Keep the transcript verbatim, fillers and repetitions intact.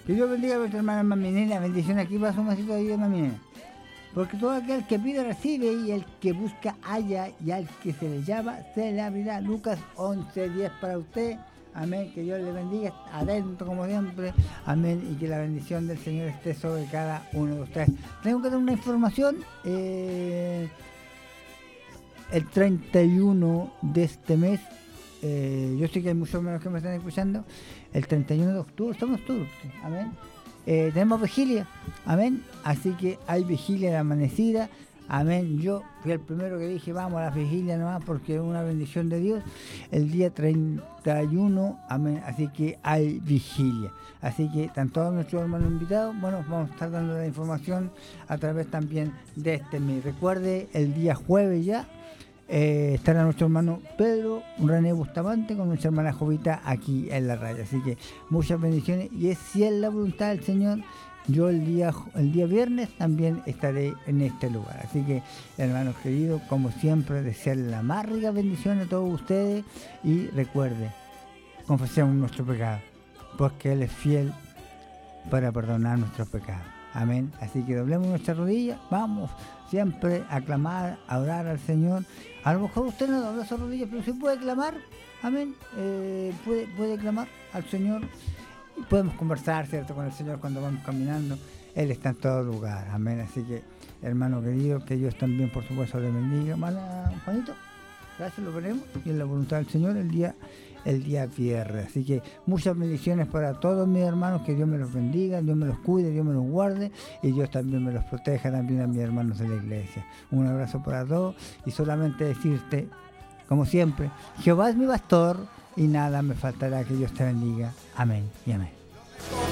Que Dios bendiga a nuestra hermana Maminena. Bendición aquí para su masito de vida, Maminena. Porque todo aquel que pide recibe, y el que busca halla, y al que se le llama se le abrirá. Lucas once diez para usted. Amén. Que Dios le bendiga, atento como siempre. Amén. Y que la bendición del Señor esté sobre cada uno de ustedes. Tengo que dar una información. Eh, el treinta y uno de este mes, eh, yo sé que hay muchos menos que me están escuchando. El treinta y uno de octubre, estamos en octubre. Amén. Eh, tenemos vigilia, amén, así que hay vigilia de amanecida, amén. Yo fui el primero que dije vamos a la vigilia nomás porque es una bendición de Dios el día treinta y uno, amén, así que hay vigilia, así que están todos nuestros hermanos invitados. Bueno, vamos a estar dando la información a través también de este mes. Recuerde, el día jueves ya Eh, estará nuestro hermano Pedro René Bustamante con nuestra hermana Jovita aquí en la radio, así que muchas bendiciones, y es si es la voluntad del Señor, yo el día el día viernes también estaré en este lugar, así que hermanos queridos, como siempre desearles la más rica bendición a todos ustedes, y recuerde, confesemos nuestro pecado porque Él es fiel para perdonar nuestros pecados, amén. Así que doblemos nuestras rodillas, vamos siempre a clamar, a orar al Señor. A lo mejor usted no dobla sus rodillas, pero sí puede clamar, amén, eh, puede, puede clamar al Señor, y podemos conversar, ¿cierto?, con el Señor cuando vamos caminando. Él está en todo lugar, amén. Así que, hermano querido, que Dios también, por supuesto, le bendiga. Hermana Juanito, gracias, lo veremos, y en la voluntad del Señor el día el día viernes. Así que muchas bendiciones para todos mis hermanos, que Dios me los bendiga, Dios me los cuide, Dios me los guarde, y Dios también me los proteja, también a mis hermanos de la iglesia. Un abrazo para todos, y solamente decirte, como siempre, Jehová es mi pastor y nada me faltará. Que Dios te bendiga. Amén y amén.